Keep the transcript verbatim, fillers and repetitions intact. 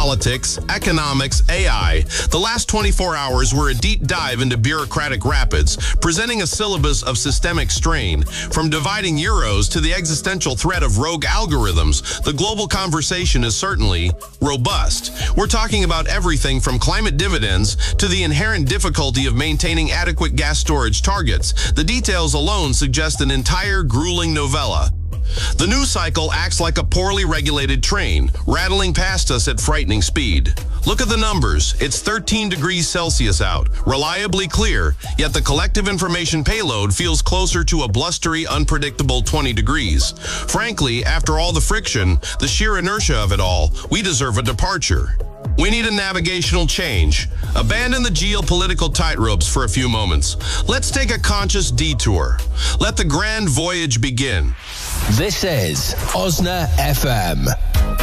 politics, economics, A I. The last twenty-four hours were a deep dive into bureaucratic rapids, presenting a syllabus of systemic strain. From dividing euros to the existential threat of rogue algorithms, the global conversation is certainly robust. We're talking about everything from climate dividends to the inherent difficulty of maintaining adequate gas storage targets. The details alone suggest an entire grueling novella. The news cycle acts like a poorly regulated train, rattling past us at frightening speed. Look at the numbers. It's thirteen degrees Celsius out, reliably clear, yet the collective information payload feels closer to a blustery, unpredictable twenty degrees. Frankly, after all the friction, the sheer inertia of it all, we deserve a departure. We need a navigational change. Abandon the geopolitical tightropes for a few moments. Let's take a conscious detour. Let the grand voyage begin. This is Osna F M.